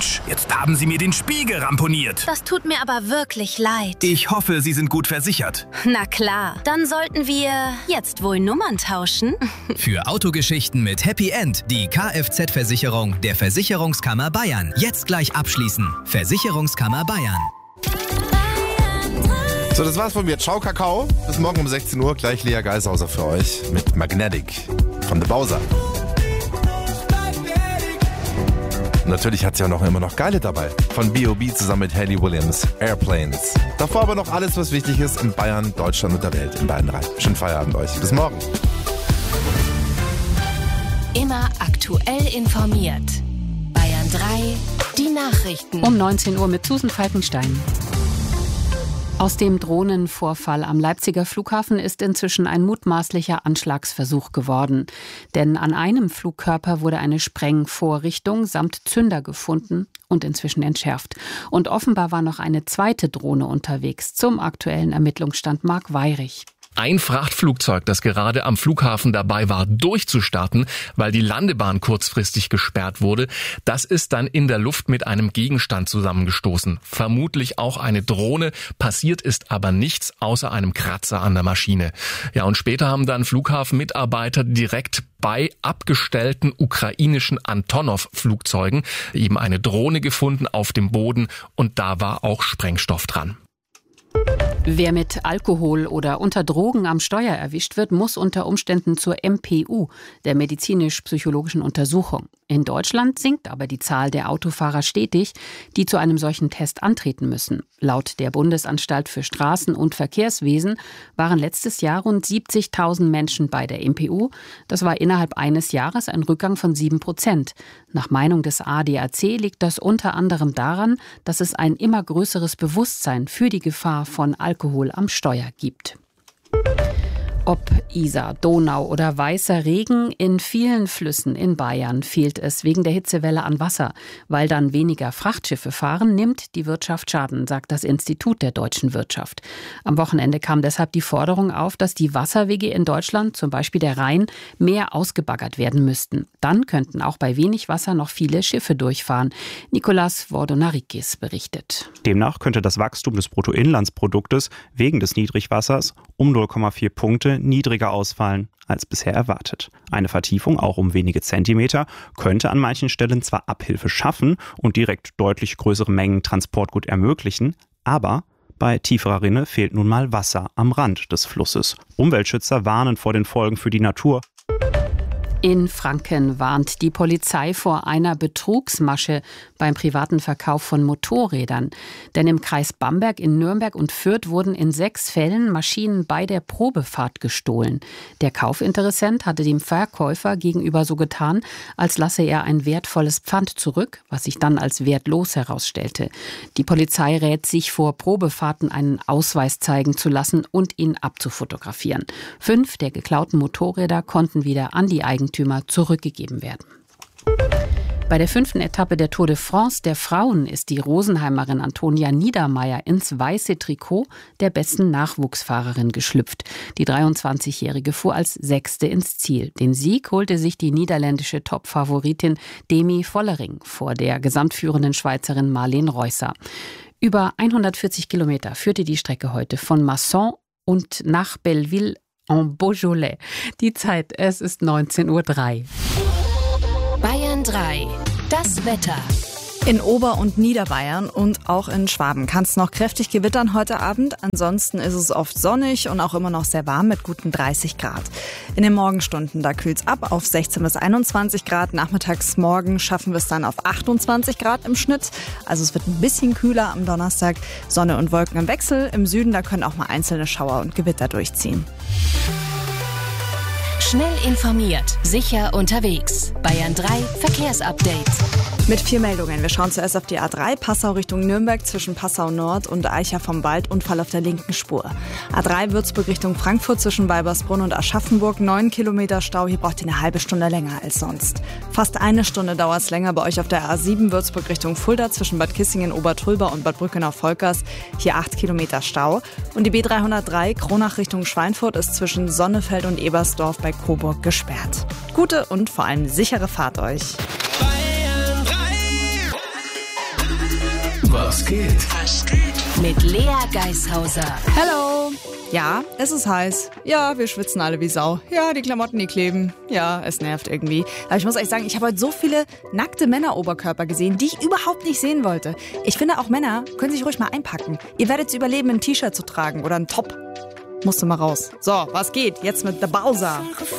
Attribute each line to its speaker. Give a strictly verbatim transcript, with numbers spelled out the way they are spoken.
Speaker 1: Mensch, jetzt haben Sie mir den Spiegel ramponiert.
Speaker 2: Das tut mir aber wirklich leid.
Speaker 1: Ich hoffe, Sie sind gut versichert.
Speaker 2: Na klar, dann sollten wir jetzt wohl Nummern tauschen.
Speaker 3: Für Autogeschichten mit Happy End die Kfz-Versicherung der Versicherungskammer Bayern. Jetzt gleich abschließen. Versicherungskammer Bayern.
Speaker 4: So, das war's von mir. Ciao, Kakao. Bis morgen um sechzehn Uhr. Gleich Lea Geishauser für euch mit Magnetic von The Bowser. Und natürlich hat sie auch noch immer noch Geile dabei. Von B O B zusammen mit Hayley Williams. Airplanes. Davor aber noch alles, was wichtig ist in Bayern, Deutschland und der Welt. In Bayern drei. Schönen Feierabend euch. Bis morgen.
Speaker 5: Immer aktuell informiert. Bayern drei, die Nachrichten.
Speaker 6: Um neunzehn Uhr mit Susan Falkenstein. Aus dem Drohnenvorfall am Leipziger Flughafen ist inzwischen ein mutmaßlicher Anschlagsversuch geworden. Denn an einem Flugkörper wurde eine Sprengvorrichtung samt Zünder gefunden und inzwischen entschärft. Und offenbar war noch eine zweite Drohne unterwegs. Zum aktuellen Ermittlungsstand Marc Weyrich.
Speaker 7: Ein Frachtflugzeug, das gerade am Flughafen dabei war, durchzustarten, weil die Landebahn kurzfristig gesperrt wurde, das ist dann in der Luft mit einem Gegenstand zusammengestoßen. Vermutlich auch eine Drohne. Passiert ist aber nichts außer einem Kratzer an der Maschine. Ja, und später haben dann Flughafenmitarbeiter direkt bei abgestellten ukrainischen Antonov-Flugzeugen eben eine Drohne gefunden auf dem Boden und da war auch Sprengstoff dran.
Speaker 6: Wer mit Alkohol oder unter Drogen am Steuer erwischt wird, muss unter Umständen zur M P U, der medizinisch-psychologischen Untersuchung. In Deutschland sinkt aber die Zahl der Autofahrer stetig, die zu einem solchen Test antreten müssen. Laut der Bundesanstalt für Straßen- und Verkehrswesen waren letztes Jahr rund siebzigtausend Menschen bei der M P U. Das war innerhalb eines Jahres ein Rückgang von sieben Prozent. Nach Meinung des A D A C liegt das unter anderem daran, dass es ein immer größeres Bewusstsein für die Gefahr von Alkohol am Steuer gibt. Ob Isar, Donau oder weißer Regen, in vielen Flüssen in Bayern fehlt es wegen der Hitzewelle an Wasser. Weil dann weniger Frachtschiffe fahren, nimmt die Wirtschaft Schaden, sagt das Institut der deutschen Wirtschaft. Am Wochenende kam deshalb die Forderung auf, dass die Wasserwege in Deutschland, zum Beispiel der Rhein, mehr ausgebaggert werden müssten. Dann könnten auch bei wenig Wasser noch viele Schiffe durchfahren. Nicolas Vordonarikis berichtet.
Speaker 8: Demnach könnte das Wachstum des Bruttoinlandsproduktes wegen des Niedrigwassers um null Komma vier Punkte niedriger ausfallen als bisher erwartet. Eine Vertiefung, auch um wenige Zentimeter, könnte an manchen Stellen zwar Abhilfe schaffen und direkt deutlich größere Mengen Transportgut ermöglichen, aber bei tieferer Rinne fehlt nun mal Wasser am Rand des Flusses. Umweltschützer warnen vor den Folgen für die Natur.
Speaker 6: In Franken warnt die Polizei vor einer Betrugsmasche beim privaten Verkauf von Motorrädern. Denn im Kreis Bamberg, in Nürnberg und Fürth wurden in sechs Fällen Maschinen bei der Probefahrt gestohlen. Der Kaufinteressent hatte dem Verkäufer gegenüber so getan, als lasse er ein wertvolles Pfand zurück, was sich dann als wertlos herausstellte. Die Polizei rät sich vor Probefahrten einen Ausweis zeigen zu lassen und ihn abzufotografieren. Fünf der geklauten Motorräder konnten wieder an die Eigentümer zurückgegeben werden. Bei der fünften Etappe der Tour de France der Frauen ist die Rosenheimerin Antonia Niedermeier ins weiße Trikot der besten Nachwuchsfahrerin geschlüpft. Die dreiundzwanzigjährige fuhr als Sechste ins Ziel. Den Sieg holte sich die niederländische Topfavoritin Demi Vollering vor der gesamtführenden Schweizerin Marleen Reusser. Über hundertvierzig Kilometer führte die Strecke heute von Masson und nach Belleville en Beaujolais. Die Zeit, es ist neunzehn Uhr drei.
Speaker 5: Bayern drei, das Wetter.
Speaker 9: In Ober- und Niederbayern und auch in Schwaben kann es noch kräftig gewittern heute Abend. Ansonsten ist es oft sonnig und auch immer noch sehr warm mit guten dreißig Grad. In den Morgenstunden, da kühlt es ab auf sechzehn bis einundzwanzig Grad. Nachmittags morgen schaffen wir es dann auf achtundzwanzig Grad im Schnitt. Also es wird ein bisschen kühler am Donnerstag. Sonne und Wolken im Wechsel. Im Süden, da können auch mal einzelne Schauer und Gewitter durchziehen.
Speaker 5: Schnell informiert, sicher unterwegs. Bayern drei Verkehrsupdate.
Speaker 9: Mit vier Meldungen. Wir schauen zuerst auf die A drei, Passau Richtung Nürnberg zwischen Passau Nord und Eicher vom Wald, Unfall auf der linken Spur. A drei Würzburg Richtung Frankfurt zwischen Weibersbrunn und Aschaffenburg, neun Kilometer Stau. Hier braucht ihr eine halbe Stunde länger als sonst. Fast eine Stunde dauert es länger bei euch auf der A sieben Würzburg Richtung Fulda zwischen Bad Kissingen, Obertrülba und Bad Brückenau-Volkers. Hier acht Kilometer Stau. Und die B dreihundertdrei Kronach Richtung Schweinfurt ist zwischen Sonnefeld und Ebersdorf bei Coburg gesperrt. Gute und vor allem sichere Fahrt euch.
Speaker 1: Was geht?
Speaker 5: Mit Lea Geishauser.
Speaker 9: Hello! Ja, es ist heiß. Ja, wir schwitzen alle wie Sau. Ja, die Klamotten, die kleben. Ja, es nervt irgendwie. Aber ich muss euch sagen, ich habe heute so viele nackte Männeroberkörper gesehen, die ich überhaupt nicht sehen wollte. Ich finde, auch Männer können sich ruhig mal einpacken. Ihr werdet es überleben, ein T-Shirt zu tragen oder ein Top. Musste mal raus. So, was geht? Jetzt mit The Bowser.